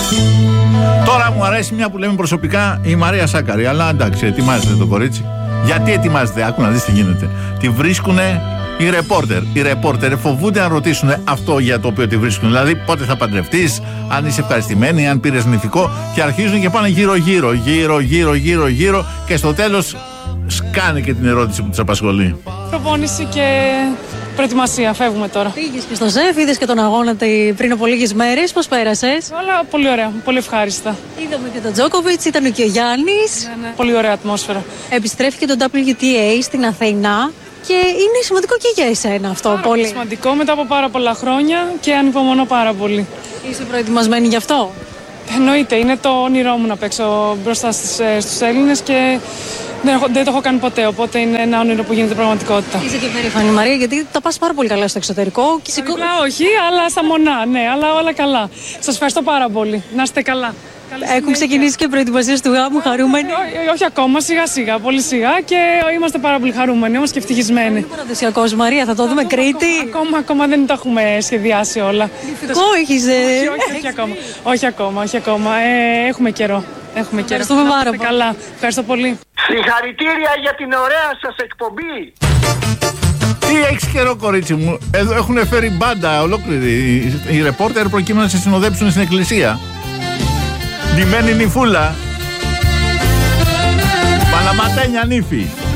Τώρα μου αρέσει μια που λέμε προσωπικά η Μαρία Σάκαρη. Αλλά εντάξει, ετοιμάζεται το κορίτσι. Γιατί ετοιμάζεται, άκου να δεις τι γίνεται. Τη βρίσκουνε οι ρεπόρτερ. Οι ρεπόρτερ φοβούνται να ρωτήσουν αυτό για το οποίο τη βρίσκουν. Δηλαδή, πότε θα παντρευτείς, αν είσαι ευχαριστημένη, αν πήρες νηφικό. Και αρχίζουν και πάνε γύρω-γύρω. Και στο τέλος σκάνε και την ερώτηση που τους απασχολεί. Προπόνηση και προετοιμασία. Φεύγουμε τώρα. Πήγες και στο ΖΕΦ, είδες και τον αγώνα πριν από λίγες μέρες. Πώς πέρασες? Όλα πολύ ωραία, πολύ ευχάριστα. Είδαμε και τον Τζόκοβιτς, ήταν και ο Γιάννης. Ναι. Πολύ ωραία ατμόσφαιρα. Επιστρέφει και το WTA στην Αθήνα. Και είναι σημαντικό και για εσένα αυτό. Πολύ σημαντικό μετά από πάρα πολλά χρόνια και ανυπομονώ πάρα πολύ. Είσαι προετοιμασμένη γι' αυτό? Εννοείται, είναι το όνειρό μου να παίξω μπροστά στους Έλληνες και δεν το έχω κάνει ποτέ. Οπότε είναι ένα όνειρο που γίνεται πραγματικότητα. Είσαι και περήφανη, Μαρία, γιατί τα πας πάρα πολύ καλά στο εξωτερικό. Όχι, αλλά στα μονά, ναι, αλλά όλα καλά. Σας ευχαριστώ πάρα πολύ. Να είστε καλά. Έχουν ξεκινήσει και προετοιμασίες του γάμου, χαρούμενοι? Όχι ακόμα, σιγά-σιγά, πολύ σιγά και είμαστε πάρα πολύ χαρούμενοι, όμως και ευτυχισμένοι. Είναι παραδοσιακός, Μαρία, θα το δούμε Κρήτη. Ακόμα δεν τα έχουμε σχεδιάσει όλα. Νηφικό έχεις? Όχι ακόμα. Έχουμε καιρό. Ευχαριστούμε πάρα πολύ. Καλά, ευχαριστώ πολύ. Συγχαρητήρια για την ωραία σας εκπομπή. Τι έχεις καιρό, κορίτσι μου. Εδώ έχουν φέρει μπάντα ολόκληρη. Οι ρεπόρτερ προκειμένου να σε συνοδέψουν στην εκκλησία. Ντυμένη νυφούλα. Παλαματένια νύφη.